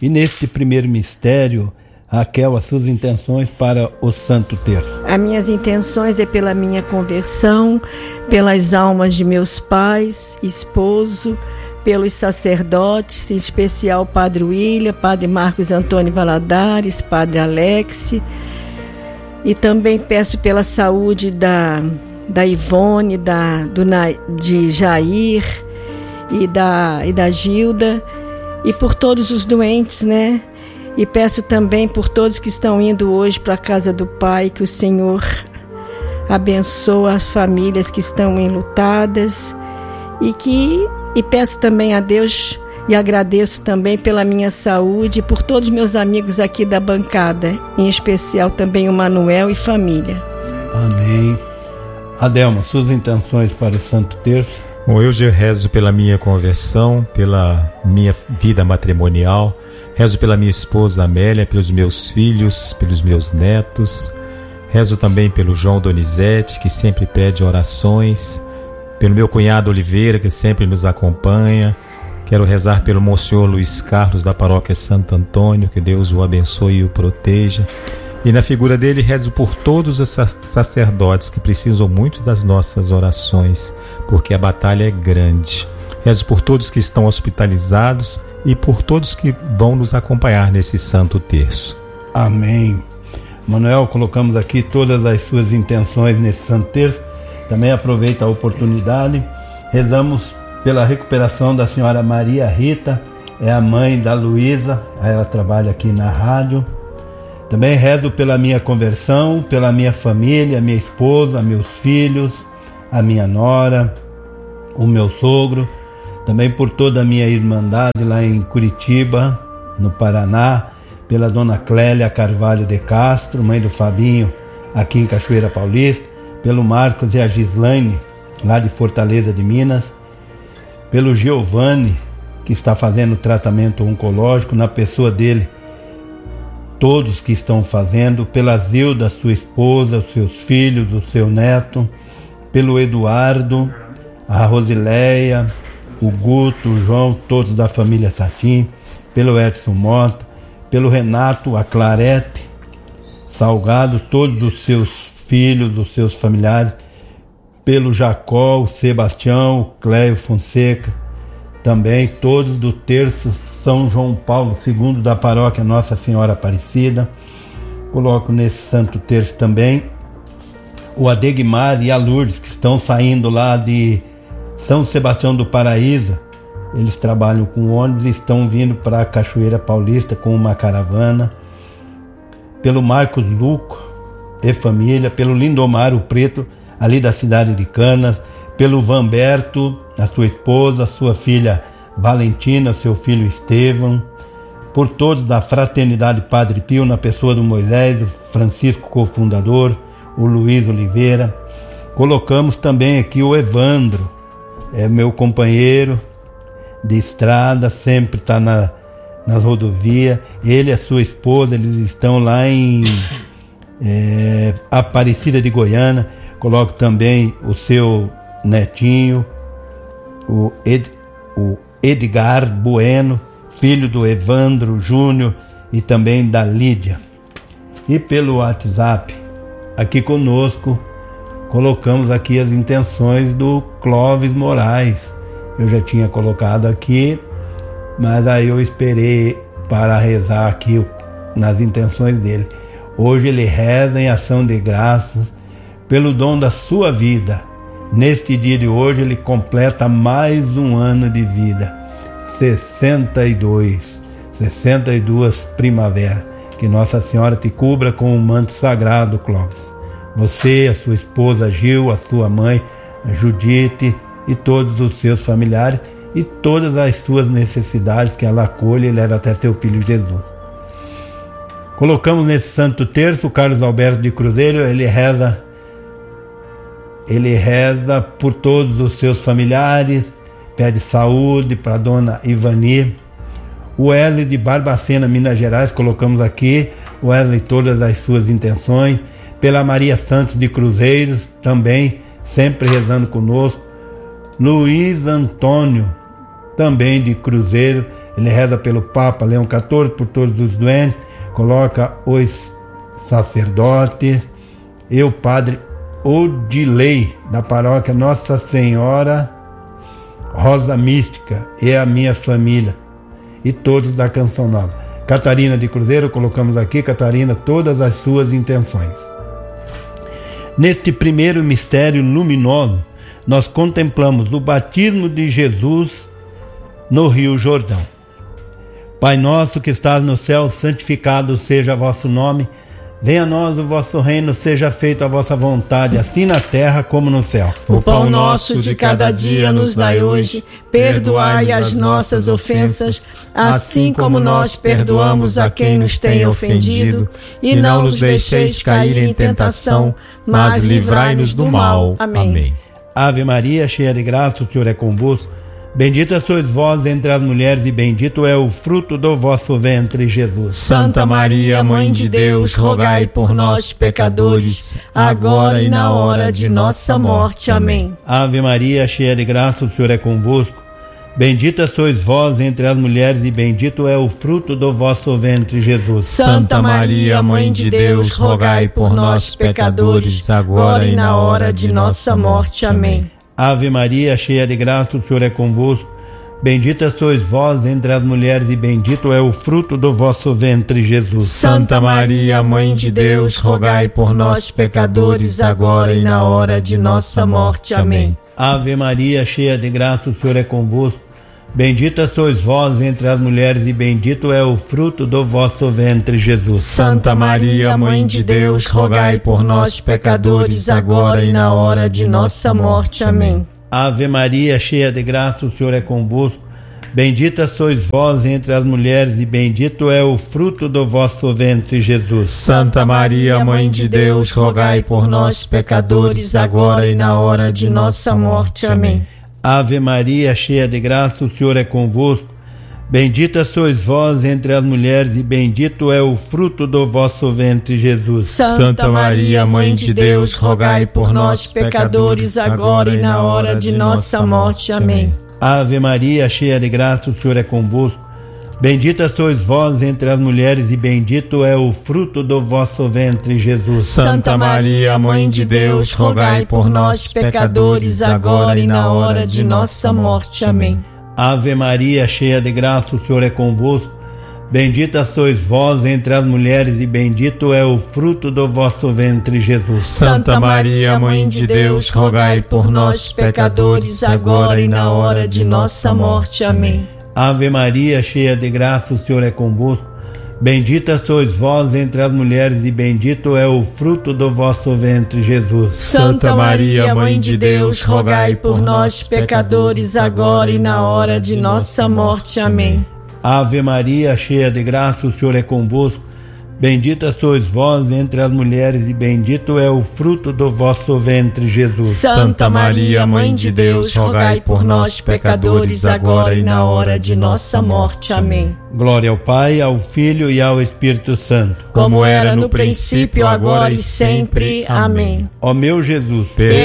E neste primeiro mistério, Raquel, as suas intenções para o Santo Terço. As minhas intenções é pela minha conversão, pelas almas de meus pais, esposo, pelos sacerdotes, em especial Padre William, Padre Marcos Antônio Valadares, Padre Alex. E também peço pela saúde da Ivone, de Jair e da Gilda, e por todos os doentes, né? E peço também por todos que estão indo hoje para a casa do Pai, que o Senhor abençoe as famílias que estão enlutadas, e peço também a Deus e agradeço também pela minha saúde e por todos os meus amigos aqui da bancada, em especial também o Manuel e família. Amém. Adelma, suas intenções para o Santo Terço? Bom, eu já rezo pela minha conversão, pela minha vida matrimonial, rezo pela minha esposa Amélia, pelos meus filhos, pelos meus netos. Rezo também pelo João Donizete, que sempre pede orações, pelo meu cunhado Oliveira, que sempre nos acompanha. Quero rezar pelo Monsenhor Luiz Carlos, da paróquia Santo Antônio, que Deus o abençoe e o proteja. E na figura dele rezo por todos os sacerdotes que precisam muito das nossas orações, porque a batalha é grande. Rezo por todos que estão hospitalizados e por todos que vão nos acompanhar nesse Santo Terço. Amém. Manuel, colocamos aqui todas as suas intenções nesse Santo Terço. Também aproveita a oportunidade. Rezamos pela recuperação da senhora Maria Rita, é a mãe da Luísa, ela trabalha aqui na rádio. Também rezo pela minha conversão, pela minha família, minha esposa, meus filhos, a minha nora, o meu sogro. Também por toda a minha irmandade lá em Curitiba, no Paraná, pela dona Clélia Carvalho de Castro, mãe do Fabinho, aqui em Cachoeira Paulista, pelo Marcos e a Gislaine, lá de Fortaleza de Minas, pelo Giovanni, que está fazendo tratamento oncológico, na pessoa dele, todos que estão fazendo, pela Zilda, sua esposa, os seus filhos, o seu neto, pelo Eduardo, a Rosileia, o Guto, o João, todos da família Satim, pelo Edson Mota, pelo Renato, a Clarete Salgado, todos os seus filhos, os seus familiares, pelo Jacó, o Sebastião, o Cléio Fonseca, também todos do Terço São João Paulo II da paróquia Nossa Senhora Aparecida. Coloco nesse Santo Terço também o Adegmar e a Lourdes, que estão saindo lá de São Sebastião do Paraíso. Eles trabalham com ônibus e estão vindo para a Cachoeira Paulista com uma caravana. Pelo Marcos Luco e família, pelo Lindomar o Preto, ali da cidade de Canas, pelo Vanberto, a sua esposa, a sua filha Valentina, seu filho Estevão, por todos da Fraternidade Padre Pio, na pessoa do Moisés, o Francisco cofundador, o Luiz Oliveira. Colocamos também aqui o Evandro, é meu companheiro de estrada, sempre está nas rodovias. Ele e a sua esposa, eles estão lá em Aparecida de Goiânia. Coloco também o seu netinho, o Edgar Bueno, filho do Evandro Júnior e também da Lídia. E pelo WhatsApp, aqui conosco, colocamos aqui as intenções do Clóvis Moraes. Eu já tinha colocado aqui, mas aí eu esperei para rezar aqui nas intenções dele. Hoje ele reza em ação de graças pelo dom da sua vida. Neste dia de hoje ele completa mais um ano de vida, 62 primaveras. Que Nossa Senhora te cubra com o manto sagrado, Clóvis. Você, a sua esposa Gil, a sua mãe Judite e todos os seus familiares e todas as suas necessidades que ela acolhe e leva até seu filho Jesus. Colocamos nesse Santo Terço o Carlos Alberto de Cruzeiro. Ele reza por todos os seus familiares, pede saúde para a dona Ivani. O Wesley de Barbacena, Minas Gerais, colocamos aqui, Wesley, todas as suas intenções. Pela Maria Santos de Cruzeiros, também, sempre rezando conosco. Luiz Antônio, também de Cruzeiro, Ele reza pelo Papa Leão XIV, por todos os doentes, coloca os sacerdotes, eu, Padre Odilei, da paróquia Nossa Senhora Rosa Mística, e a minha família, e todos da Canção Nova. Catarina de Cruzeiro, colocamos aqui, Catarina, todas as suas intenções. Neste primeiro mistério luminoso, nós contemplamos o batismo de Jesus no Rio Jordão. Pai nosso que estás no céu, santificado seja vosso nome. Venha a nós o vosso reino, seja feita a vossa vontade, assim na terra como no céu. O pão nosso de cada dia nos dai hoje. Perdoai as nossas ofensas, assim como nós perdoamos a quem nos tem ofendido. E não nos deixeis cair em tentação, mas livrai-nos do mal. Amém. Ave Maria, cheia de graça, o Senhor é convosco. Bendita sois vós entre as mulheres e bendito é o fruto do vosso ventre, Jesus. Santa Maria, Mãe de Deus, rogai por nós, pecadores, agora e na hora de nossa morte. Amém. Ave Maria, cheia de graça, o Senhor é convosco. Bendita sois vós entre as mulheres e bendito é o fruto do vosso ventre, Jesus. Santa Maria, Mãe de Deus, rogai por nós, pecadores, agora e na hora de nossa morte. Amém. Ave Maria, cheia de graça, o Senhor é convosco. Bendita sois vós entre as mulheres e bendito é o fruto do vosso ventre, Jesus. Santa Maria, Mãe de Deus, rogai por nós, pecadores, agora e na hora de nossa morte. Amém. Ave Maria, cheia de graça, o Senhor é convosco. Bendita sois vós entre as mulheres e bendito é o fruto do vosso ventre, Jesus. Santa Maria, Mãe de Deus, rogai por nós, pecadores, agora e na hora de nossa morte. Amém. Ave Maria, cheia de graça, o Senhor é convosco. Bendita sois vós entre as mulheres e bendito é o fruto do vosso ventre, Jesus. Santa Maria, Mãe de Deus, rogai por nós, pecadores, agora e na hora de nossa morte. Amém. Ave Maria, cheia de graça, o Senhor é convosco. Bendita sois vós entre as mulheres e bendito é o fruto do vosso ventre, Jesus. Santa Maria, Mãe de Deus, rogai por nós, pecadores, agora e na hora de nossa morte. Amém. Ave Maria, cheia de graça, o Senhor é convosco. Bendita sois vós entre as mulheres e bendito é o fruto do vosso ventre, Jesus. Santa Maria, Mãe de Deus, rogai por nós, pecadores, agora e na hora de nossa morte. Amém. Ave Maria, cheia de graça, o Senhor é convosco. Bendita sois vós entre as mulheres e bendito é o fruto do vosso ventre, Jesus. Santa Maria, Mãe de Deus, rogai por nós, pecadores, agora e na hora de nossa morte. Amém. Ave Maria, cheia de graça, o Senhor é convosco. Bendita sois vós entre as mulheres e bendito é o fruto do vosso ventre, Jesus. Santa Maria, Mãe de Deus, rogai por nós, pecadores, agora e na hora de nossa morte. Amém. Ave Maria, cheia de graça, o Senhor é convosco. Bendita sois vós entre as mulheres e bendito é o fruto do vosso ventre, Jesus. Santa Maria, Mãe de Deus, rogai por nós, pecadores, agora e na hora de nossa morte. Amém. Glória ao Pai, ao Filho e ao Espírito Santo. Como era no princípio, agora e sempre. Amém. Ó meu Jesus,